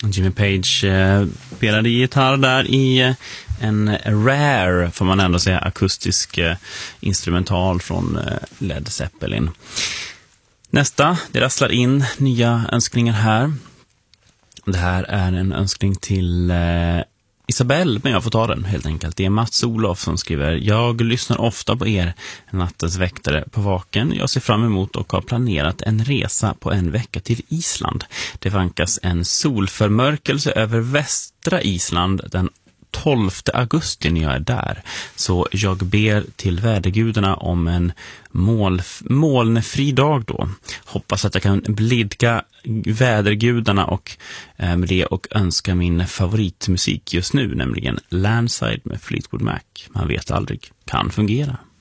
Jimmy Page spelade gitarr där i en rare, får man ändå säga, akustisk instrumental från Led Zeppelin. Nästa, det rasslar in nya önskningar här. Det här är en önskning till Isabelle, men jag får ta den helt enkelt. Det är Mats Olof som skriver: jag lyssnar ofta på er, nattens väktare på Vaken. Jag ser fram emot och har planerat en resa på en vecka till Island. Det vankas en solförmörkelse över västra Island den 12 augusti när jag är där. Så jag ber till vädergudarna om en molnfri dag då. Hoppas att jag kan blidka vädergudarna och med det och önska min favoritmusik just nu, nämligen Landside med Fleetwood Mac. Man vet aldrig, kan fungera.